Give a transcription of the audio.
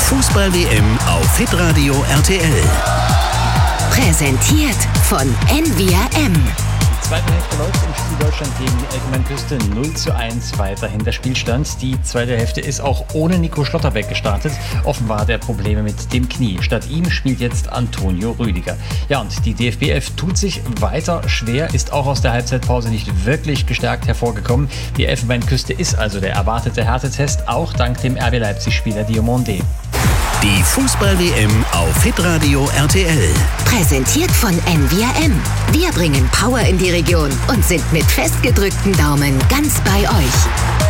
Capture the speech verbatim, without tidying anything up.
Fußball-W M auf Hitradio R T L. Präsentiert von N V R M. Die zweite Hälfte läuft im Spiel Deutschland gegen die Elfenbeinküste null zu eins weiterhin der Spielstand. Die zweite Hälfte ist auch ohne Nico Schlotterbeck gestartet. Offenbar hat er Probleme mit dem Knie. Statt ihm spielt jetzt Antonio Rüdiger. Ja, und die D F B elf tut sich weiter schwer, ist auch aus der Halbzeitpause nicht wirklich gestärkt hervorgekommen. Die Elfenbeinküste ist also der erwartete Härtetest, auch dank dem R B Leipzig-Spieler Diomande. Die Fußball-W M auf Hitradio R T L. Präsentiert von N V R M. Wir bringen Power in die Region und sind mit festgedrückten Daumen ganz bei euch.